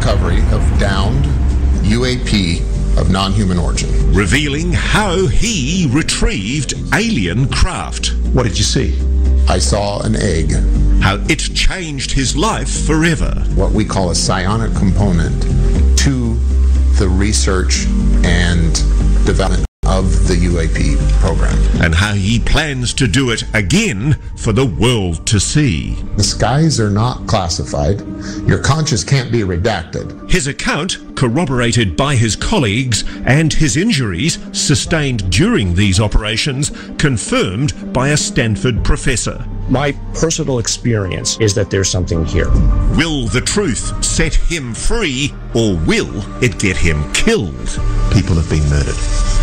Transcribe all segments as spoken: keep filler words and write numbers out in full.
recovery of downed U A P of non-human origin. Revealing how he retrieved alien craft. What did you see? I saw an egg. How it changed his life forever. What we call a psionic component to the research and development of the U A P program. And how he plans to do it again for the world to see. The skies are not classified. Your conscience can't be redacted. His account, corroborated by his colleagues, and his injuries sustained during these operations, confirmed by a Stanford professor. My personal experience is that there's something here. Will the truth set him free, or will it get him killed? People have been murdered.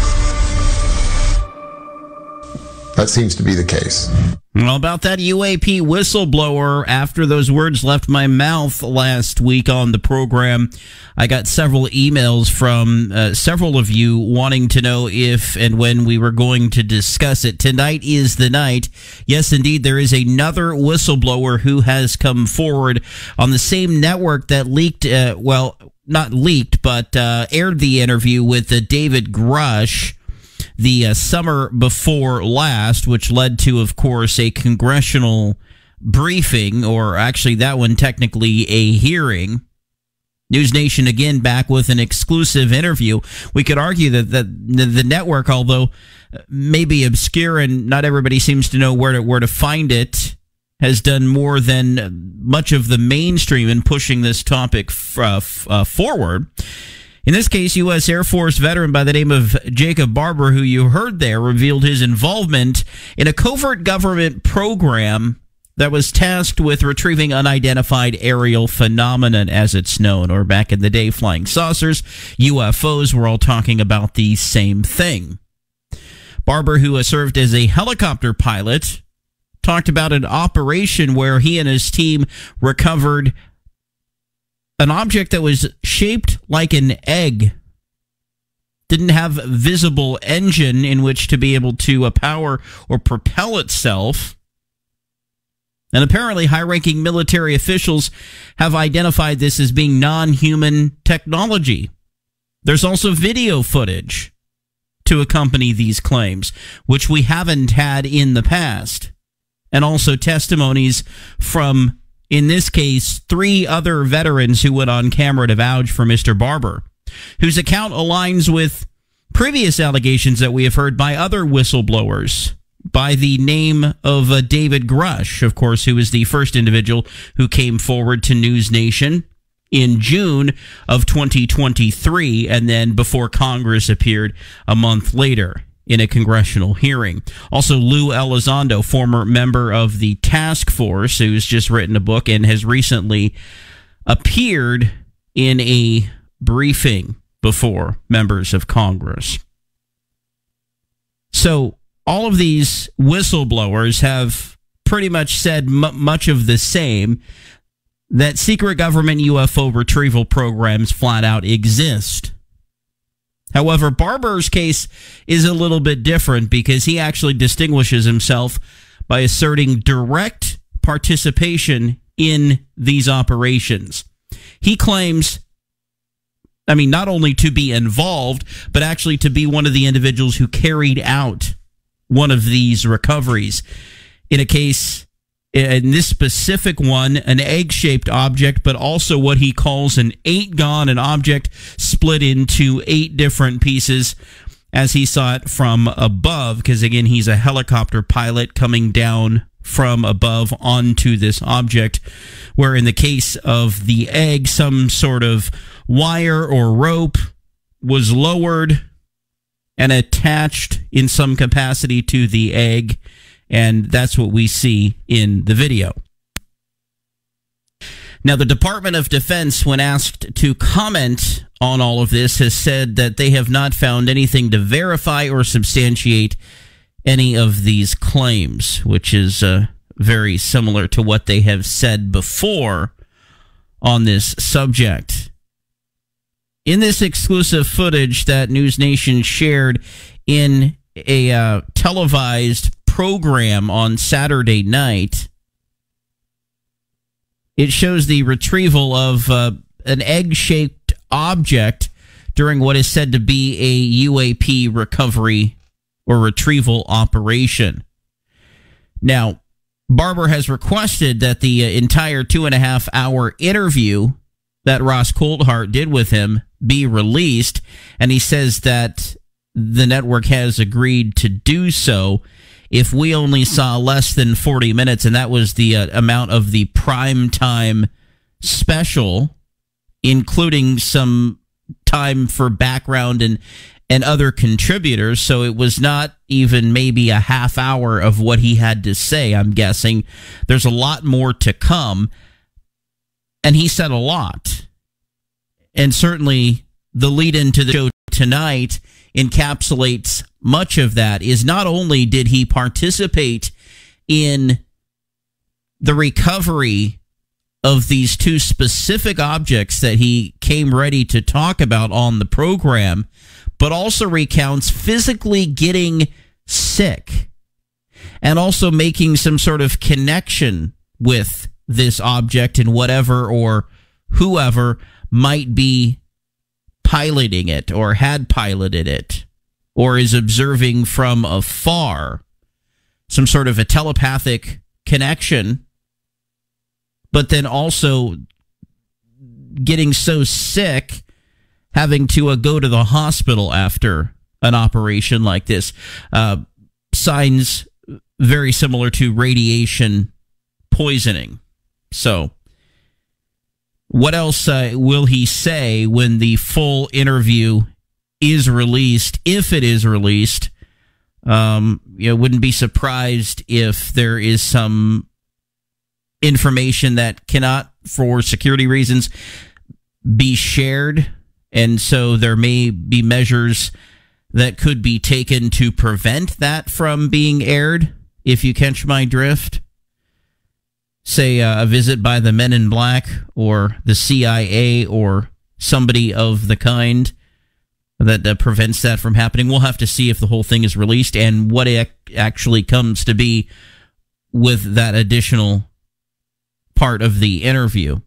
That seems to be the case. Well, about that U A P whistleblower, after those words left my mouth last week on the program, I got several emails from uh, several of you wanting to know if and when we were going to discuss it. Tonight is the night. Yes, indeed, there is another whistleblower who has come forward on the same network that leaked, uh, well, not leaked, but uh, aired the interview with uh, David Grush the uh, summer before last, which led to, of course, a congressional briefing, or actually that one technically a hearing. News Nation again back with an exclusive interview. We could argue that the, the network, although maybe obscure and not everybody seems to know where to, where to find it, has done more than much of the mainstream in pushing this topic f- uh, f- uh, forward. In this case, U S Air Force veteran by the name of Jacob Barber, who you heard there, revealed his involvement in a covert government program that was tasked with retrieving unidentified aerial phenomenon, as it's known, or back in the day, flying saucers, U F Os. We're all talking about the same thing. Barber, who has served as a helicopter pilot, talked about an operation where he and his team recovered an object that was shaped like an egg, didn't have a visible engine in which to be able to uh, power or propel itself. And apparently high-ranking military officials have identified this as being non-human technology. There's also video footage to accompany these claims, which we haven't had in the past. And also testimonies from, in this case, three other veterans who went on camera to vouch for Mister Barber, whose account aligns with previous allegations that we have heard by other whistleblowers, by the name of uh, David Grush, of course, who is the first individual who came forward to News Nation in June of twenty twenty-three, and then before Congress appeared a month later in a congressional hearing. Also, Lou Elizondo, former member of the task force, who's just written a book and has recently appeared in a briefing before members of Congress. So all of these whistleblowers have pretty much said m- much of the same, that secret government U F O retrieval programs flat out exist. However, Barber's case is a little bit different because he actually distinguishes himself by asserting direct participation in these operations. He claims, I mean, not only to be involved, but actually to be one of the individuals who carried out one of these recoveries. In a case, in this specific one, an egg-shaped object, but also what he calls an eight-gon, an object split into eight different pieces as he saw it from above, because, again, he's a helicopter pilot coming down from above onto this object, where in the case of the egg, some sort of wire or rope was lowered and attached in some capacity to the egg, and that's what we see in the video. Now, the Department of Defense, when asked to comment on all of this, has said that they have not found anything to verify or substantiate any of these claims, which is uh, very similar to what they have said before on this subject. In this exclusive footage that News Nation shared in a uh, televised program on Saturday night, it shows the retrieval of uh, an egg-shaped object during what is said to be a U A P recovery or retrieval operation. Now, Barber has requested that the entire two and a half hour interview that Ross Coulthart did with him be released, and he says that the network has agreed to do so. If we only saw less than forty minutes, and that was the uh, amount of the primetime special, including some time for background and and other contributors, so it was not even maybe a half hour of what he had to say, I'm guessing. There's a lot more to come, and he said a lot. And certainly the lead into the show tonight encapsulates much of that. Is not only did he participate in the recovery of these two specific objects that he came ready to talk about on the program, but also recounts physically getting sick and also making some sort of connection with this object and whatever or whoever might be piloting it or had piloted it or is observing from afar, some sort of a telepathic connection, but then also getting so sick having to uh, go to the hospital after an operation like this. Uh, signs very similar to radiation poisoning. So, what else uh, will he say when the full interview is released, if it is released? Um, you know, wouldn't be surprised if there is some information that cannot, for security reasons, be shared. And so there may be measures that could be taken to prevent that from being aired, if you catch my drift. Say uh, a visit by the Men in Black or the C I A or somebody of the kind that uh, prevents that from happening. We'll have to see if the whole thing is released and what it actually comes to be with that additional part of the interview.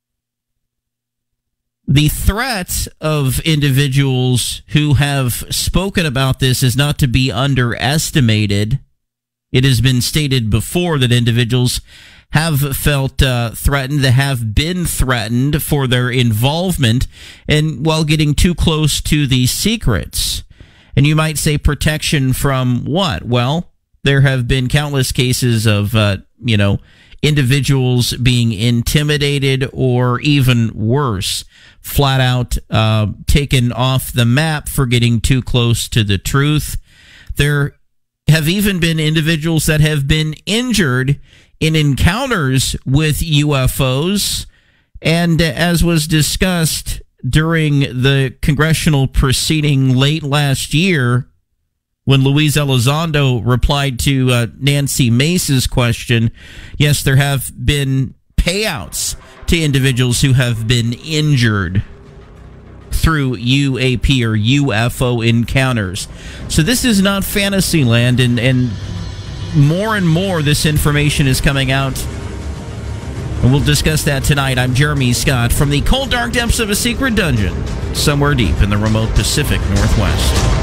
The threat of individuals who have spoken about this is not to be underestimated. It has been stated before that individuals have felt uh, threatened, that have been threatened for their involvement and while getting too close to these secrets. And you might say protection from what? Well, there have been countless cases of, uh, you know, individuals being intimidated or even worse, flat out uh, taken off the map for getting too close to the truth. There have even been individuals that have been injured in encounters with U F Os. And as was discussed during the congressional proceeding late last year, when Luis Elizondo replied to uh, Nancy Mace's question, yes, there have been payouts to individuals who have been injured through U A P or U F O encounters. So this is not fantasy land, and, and more and more this information is coming out. And we'll discuss that tonight. I'm Jeremy Scott from the cold, dark depths of a secret dungeon somewhere deep in the remote Pacific Northwest.